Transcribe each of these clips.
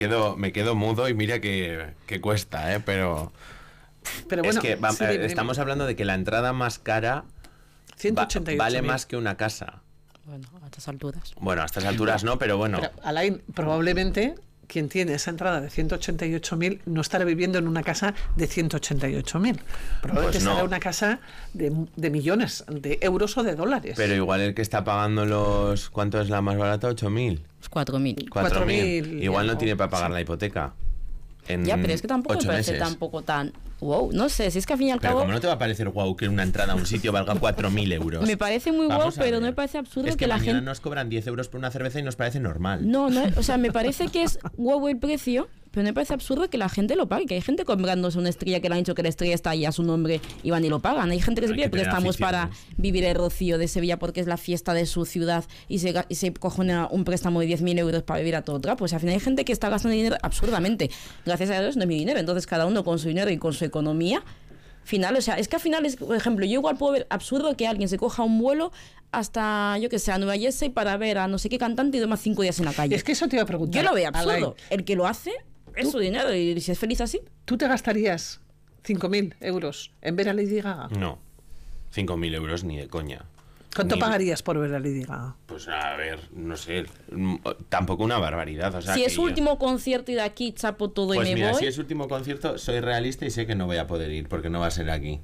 Me quedo mudo y mira que cuesta, pero Pero bueno, es que sí, estamos hablando de que la entrada más cara 188.000. vale más que una casa. Bueno, a estas alturas. Bueno, a estas alturas no, pero bueno. Pero, Alain, probablemente quien tiene esa entrada de 188.000 no estará viviendo en una casa de 188.000. Probablemente Pues no. estará en una casa de millones de euros o de dólares. Pero igual el que está pagando los... ¿Cuánto es la más barata? 8.000. 4.000. 4.000. Igual no algo, tiene para pagar sí. la hipoteca. Ya, pero es que tampoco me 8 parece meses. tampoco tan... Wow, no sé, si es que al fin y al Pero cabo... como no te va a parecer guau que una entrada a un sitio valga 4.000 euros. Me parece muy guau, Vamos a pero no ver. me parece absurdo es que la mañana gente... nos cobran 10 euros por una cerveza y nos parece normal. No, o sea, me parece que es guau el precio, pero me parece absurdo que la gente lo pague, que hay gente comprándose una estrella que le han dicho que la estrella está ahí a su nombre y van y lo pagan. Hay gente que se Hay que pide tener préstamos para aficiones. vivir el Rocío de Sevilla porque es la fiesta de su ciudad y se cojona un préstamo de 10.000 euros para vivir a todo trapo. Pues al final hay gente que está gastando dinero absurdamente. Gracias a Dios no es mi dinero, entonces cada uno con su dinero y con su economía. Final, o sea, es que al final es, por ejemplo, yo igual puedo ver absurdo que alguien se coja un vuelo hasta, yo que sé, a Nueva Jersey para ver a no sé qué cantante y duerma 5 días en la calle. Es que eso te iba a preguntar. Yo lo veo absurdo. Alain, El que lo hace es su dinero y si es feliz así. ¿tú te gastarías 5.000 euros en ver a Lady Gaga? No. 5.000 euros ni de coña. ¿Cuánto Ni- pagarías por ver a Lady Gaga? Pues a ver, no sé. Tampoco una barbaridad. O sea, Si que es su yo- último concierto y de aquí chapo todo Pues y me mira, voy. si es último concierto, soy realista y sé que no voy a poder ir porque no va a ser aquí.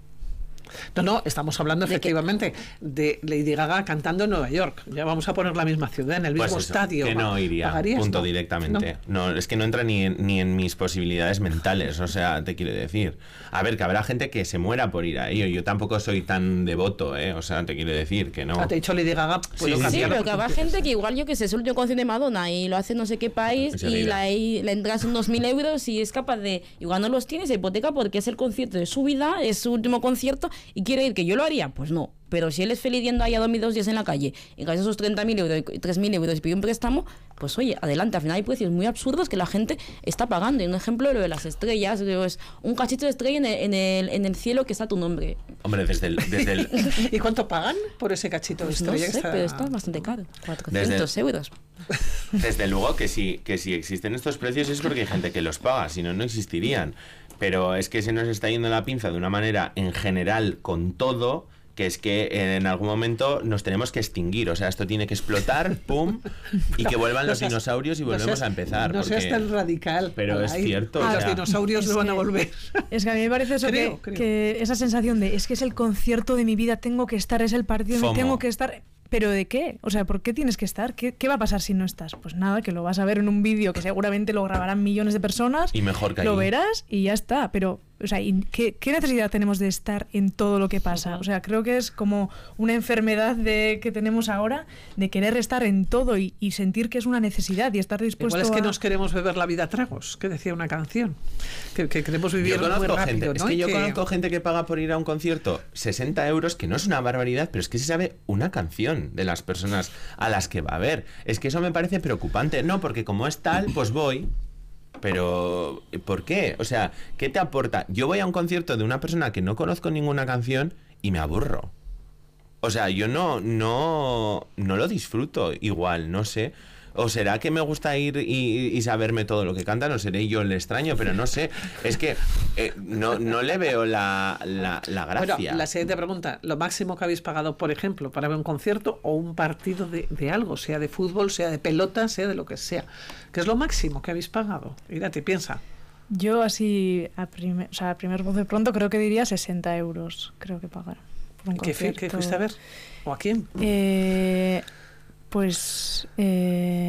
No, estamos hablando ¿De qué? efectivamente de Lady Gaga cantando en Nueva York. Ya vamos a poner la misma ciudad, en el mismo Pues eso, estadio. que no iría, ¿Pagarías? punto, No. directamente. No, es que no entra ni en mis posibilidades mentales, o sea, te quiero decir. A ver, que habrá gente que se muera por ir ahí, yo tampoco soy tan devoto, o sea, te quiero decir que no. Ah, te he dicho Lady Gaga, puedo Sí, Sí, cambiarlo pero por que habrá completo. gente que igual, yo que sé, es el último concierto de Madonna y lo hace en no sé qué país y Enseguida. la entrada son 2.000 euros y es capaz de... Igual no los tiene, se hipoteca porque es el concierto de su vida, es su último concierto y quiere ir, que yo lo haría, pues no. Pero si él es feliz yendo ahí a dormir 2 días en la calle y gasta esos 30.000 euros, 3.000 euros y pide un préstamo, pues oye, adelante. Al final hay precios muy absurdos que la gente está pagando. Y un ejemplo de lo de las estrellas, es un cachito de estrella en el cielo que está a tu nombre. Hombre, desde el ¿Y cuánto pagan por ese cachito de Pues no estrella? sé, que pero está bastante caro. 400 Desde- euros. Desde luego que si existen estos precios es porque hay gente que los paga, si no, no existirían. Pero es que se nos está yendo la pinza de una manera en general con todo, que es que en algún momento nos tenemos que extinguir. O sea, esto tiene que explotar, pum, y que vuelvan los dinosaurios y volvemos a empezar. No seas porque- tan radical. Pero es Alain. cierto, Los o sea, dinosaurios es no van a que- volver. Es que a mí me parece eso Creo. que esa sensación de es que es el concierto de mi vida, tengo que estar, es el partido, FOMO. tengo que estar. ¿Pero de qué? O sea, ¿por qué tienes que estar? ¿Qué va a pasar si no estás? Pues nada, que lo vas a ver en un vídeo que seguramente lo grabarán millones de personas. Y mejor que lo allí. verás y ya está. Pero, o sea, ¿y ¿qué necesidad tenemos de estar en todo lo que pasa? O sea, creo que es como una enfermedad que tenemos ahora de querer estar en todo y sentir que es una necesidad y estar dispuesto Igual es que a... nos queremos beber la vida a tragos, que decía una canción. Que queremos vivir Yo conozco muy rápido, gente, ¿no? es que Y yo conozco gente que paga por ir a un concierto 60 euros, que no es una barbaridad, pero es que se sabe una canción de las personas a las que va a ver. Es que eso me parece preocupante. No, porque como es tal, pues voy. Pero, ¿por qué? O sea, ¿qué te aporta? Yo voy a un concierto de una persona que no conozco ninguna canción y me aburro. O sea, yo no lo disfruto igual, no sé. ¿O será que me gusta ir y saberme todo lo que cantan? ¿O seré yo el extraño? Pero no sé. Es que no le veo la gracia. Bueno, la siguiente pregunta. ¿Lo máximo que habéis pagado, por ejemplo, para ver un concierto o un partido de algo? Sea de fútbol, sea de pelota, sea de lo que sea. ¿Qué es lo máximo que habéis pagado? Mírate, piensa. Yo así, a primer voz de pronto, creo que diría 60 euros, creo que pagar por un ¿Qué concierto. fuiste a ver? ¿O a quién? Pues